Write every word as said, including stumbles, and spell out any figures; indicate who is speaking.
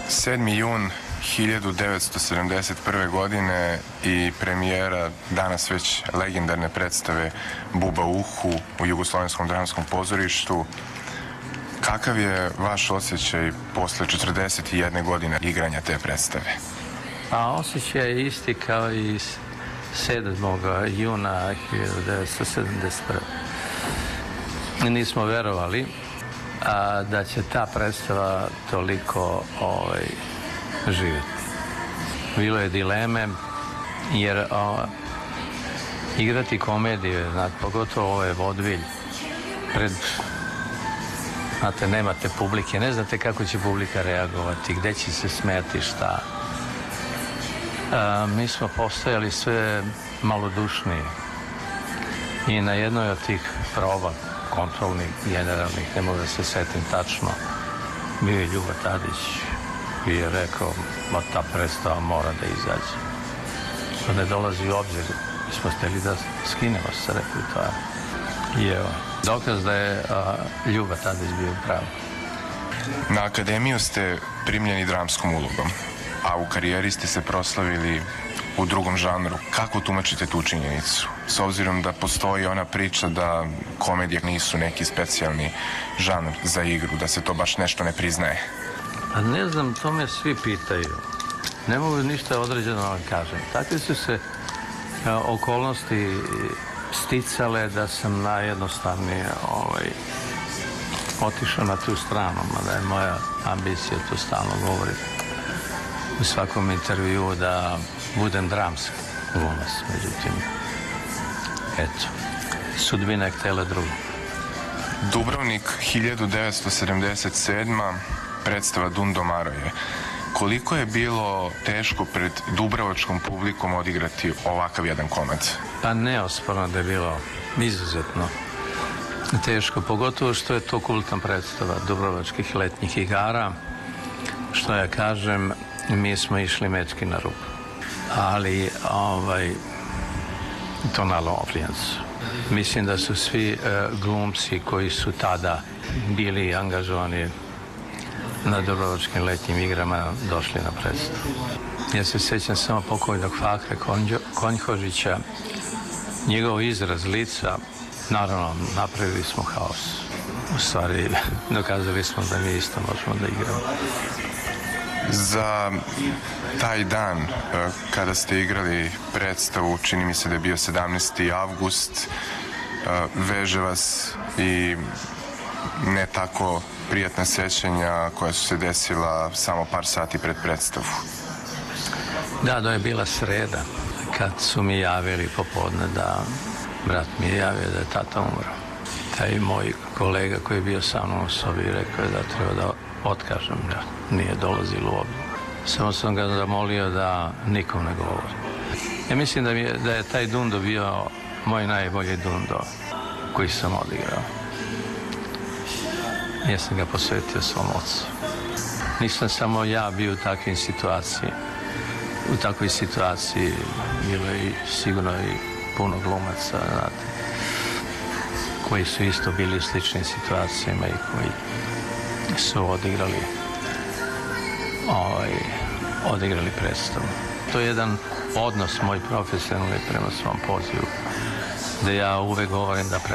Speaker 1: sedmi jun hiljadu devetsto sedamdeset prve. godine i premijera danas već legendarne predstave Buba u uhu u Jugoslovenskom dramskom pozorištu. Kakav je vaš osjećaj posle četrdeset jedne godine igranja te predstave?
Speaker 2: A osjećaj je isti kao i sedmog juna hiljadu devetsto sedamdeset prve. Nismo verovali a, da će ta predstava toliko ovaj, živjeti. Bilo je dileme, jer a, igrati komedije, znate, pogotovo ovo je vodvilj, pred, znate, nemate publike, ne znate kako će publika reagovati, gde će se smeti, šta. A, mi smo postajali sve malodušniji i na jednoj od tih proba kontrolnih, generalnih, ne mogu da se setim tačno, bio je Ljuba Tadić i je rekao, ma ta predstava mora da izađe. To ne dolazi u obzir. Mi smo htjeli da skinemo sa repertoara. I evo, dokaz da je a, Ljuba Tadić bio pravo.
Speaker 1: Na akademiju ste primljeni dramskom ulogom, a u karijeri ste se proslavili u drugom žanru. Kako tumačite tu činjenicu? S obzirom da postoji ona priča da komedije nisu neki specijalni žanr za igru, da se to baš nešto ne priznaje.
Speaker 2: A ne znam, to me svi pitaju. Ne mogu ništa određeno vam kažem. Takve su se a, okolnosti sticale da sam najjednostavnije ovaj, otišao na tu stranu, mada je moja ambicija, to stalno govorim u svakom intervjuu, da budem dramski glumac. Međutim, eto, sudbina je htjela drugo.
Speaker 1: Dubrovnik hiljadu devetsto sedamdeset sedma. predstava Dundo Maroje. Koliko je bilo teško pred dubrovačkom publikom odigrati ovakav jedan komad?
Speaker 2: Pa neosporno da je bilo izuzetno teško, pogotovo što je to kultna predstava Dubrovačkih letnjih igara. Što ja kažem, mi smo išli mečki na ruku. Ali, ovaj, to na Lovrijancu. Mislim da su svi e, glumci koji su tada bili angažovani na Dubrovačkim letnjim igrama došli na predstavu. Ja se sjećam samo pokojnog Fakre Konjhožića, njegov izraz lica, naravno, napravili smo haos. U stvari, dokazali smo da mi isto možemo da igramo.
Speaker 1: Za taj dan kada ste igrali predstavu, čini mi se da je bio sedamnaesti avgust, veže vas i ne tako prijatna sjećanja koja su se desila samo par sati pred predstavu.
Speaker 2: Da, to je bila sreda kad su mi javili popodne da brat mi je javio da je tata umro. Taj moj kolega koji je bio sa mnom u sobi rekao je da treba da otkažem, da nije dolazilo u obzir. Samo sam ga zamolio da nikom ne govori. Ja mislim da, mi je, da je taj Dundo bio moj najbolji Dundo koji sam odigrao. Ja sam ga posvetio svom ocu. Nisam samo ja bio u takvim situaciji. U takvoj situaciji bilo je i sigurno i puno glumaca, znate, koji su isto bili u sličnim situacijama i koji su odigrali ovaj, odigrali predstavu. To je jedan odnos moj profesionalni prema svom pozivu, da ja uvek govorim da